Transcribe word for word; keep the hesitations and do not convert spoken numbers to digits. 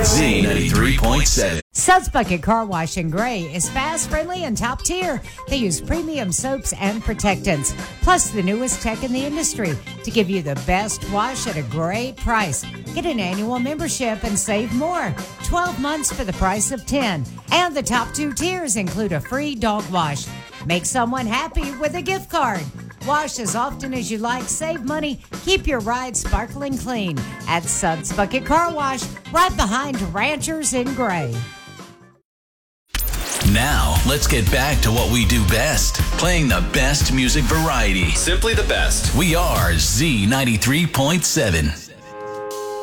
Z ninety-three point seven. Suds Bucket Car Wash in Gray is fast, friendly, and top tier. They use premium soaps and protectants, plus the newest tech in the industry to give you the best wash at a great price. Get an annual membership and save more. twelve months for the price of ten. And the top two tiers include a free dog wash. Make someone happy with a gift card. Wash as often as you like, save money, keep your ride sparkling clean at Suds Bucket Car Wash, right behind Ranchers in Gray. Now, let's get back to what we do best, playing the best music variety. Simply the best. We are Z ninety-three point seven.